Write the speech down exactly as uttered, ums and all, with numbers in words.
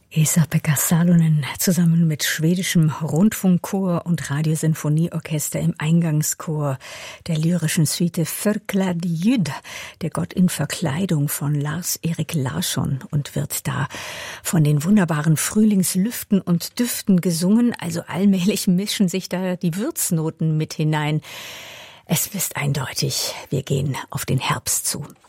Esa-Pekka Salonen zusammen mit schwedischem Rundfunkchor und Radiosinfonieorchester im Eingangschor der lyrischen Suite Förklädd Ljud, der Gott in Verkleidung von Lars-Erik Larsson, und wird da von den wunderbaren Frühlingslüften und Düften gesungen. Also allmählich mischen sich da die Würznoten mit hinein. Es ist eindeutig, wir gehen auf den Herbst zu.